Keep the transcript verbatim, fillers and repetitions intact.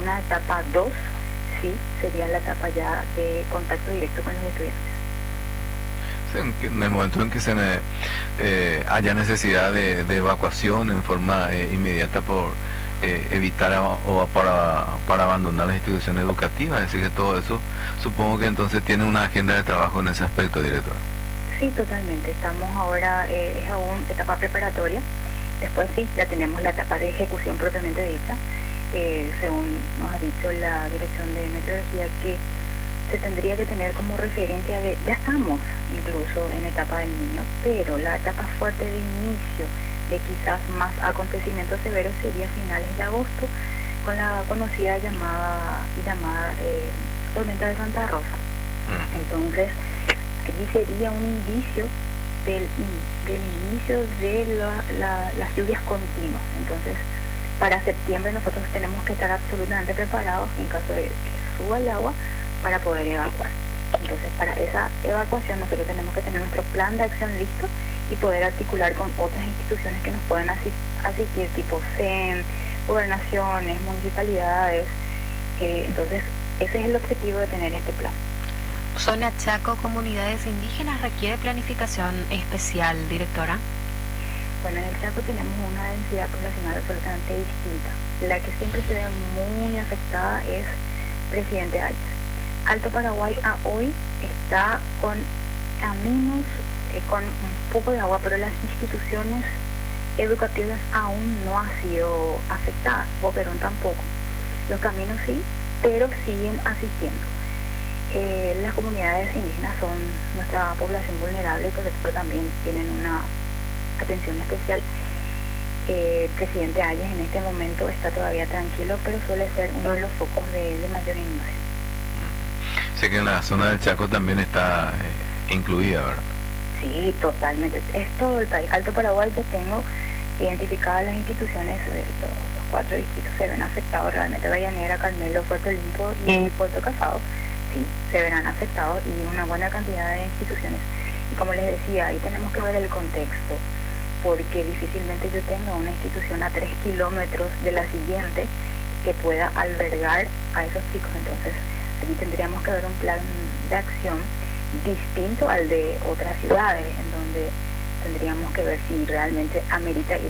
una etapa dos, sí, sería la etapa ya de contacto directo con los estudiantes. En el momento en que se eh, haya necesidad de, de evacuación en forma eh, inmediata por eh, evitar a, o para, para abandonar las instituciones educativas, es decir, que todo eso, supongo que entonces tiene una agenda de trabajo en ese aspecto, director. Sí, totalmente. Estamos ahora, eh, es aún etapa preparatoria. Después sí, ya tenemos la etapa de ejecución propiamente dicha. Eh, según nos ha dicho la Dirección de Meteorología, que se tendría que tener como referencia de, ya estamos incluso en etapa del niño, pero la etapa fuerte de inicio de quizás más acontecimientos severos sería finales de agosto, con la conocida llamada, llamada eh, tormenta de Santa Rosa. Entonces, allí sería un indicio del, del inicio de la, la, las lluvias continuas. Entonces, para septiembre nosotros tenemos que estar absolutamente preparados en caso de que suba el agua para poder evacuar. Entonces, para esa evacuación nosotros tenemos que tener nuestro plan de acción listo y poder articular con otras instituciones que nos puedan asist asistir, tipo C E M, gobernaciones, municipalidades. Eh, entonces, ese es el objetivo de tener este plan. Zona Chaco, comunidades indígenas, requiere planificación especial, directora. Bueno, en el Chaco tenemos una densidad poblacional absolutamente distinta. La que siempre se ve muy afectada es Presidente Hayes. Alto Paraguay a hoy está con caminos, eh, con un poco de agua, pero las instituciones educativas aún no han sido afectadas, Boquerón tampoco. Los caminos sí, pero siguen asistiendo. Eh, las comunidades indígenas son nuestra población vulnerable, por eso también tienen una atención especial. Eh, Presidente Hayes en este momento está todavía tranquilo, pero suele ser uno de los focos de, de mayor inundación. Sé que en la zona del Chaco también está eh, incluida, ¿verdad? Sí, totalmente. Es todo el país. Alto Paraguay, yo tengo identificadas las instituciones, de los, los cuatro distritos se ven afectados, realmente Vallanera, Carmelo, Puerto Limpo y Puerto Casado, sí, se verán afectados, y una buena cantidad de instituciones. Y como les decía, ahí tenemos que ver el contexto, porque difícilmente yo tenga una institución a tres kilómetros de la siguiente que pueda albergar a esos chicos. Entonces, allí tendríamos que ver un plan de acción distinto al de otras ciudades, en donde tendríamos que ver si realmente amerita ir